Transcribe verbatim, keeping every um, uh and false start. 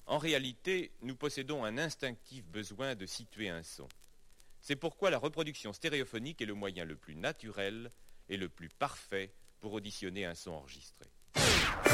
En réalité, nous possédons un instinctif besoin de situer un son. C'est pourquoi la reproduction stéréophonique est le moyen le plus naturel et le plus parfait pour auditionner un son enregistré.